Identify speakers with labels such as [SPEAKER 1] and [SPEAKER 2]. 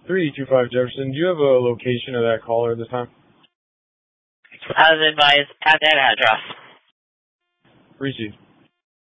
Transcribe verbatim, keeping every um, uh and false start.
[SPEAKER 1] three two five Jefferson, do you have a location of that caller at this time?
[SPEAKER 2] I was advised at that address.
[SPEAKER 1] Received.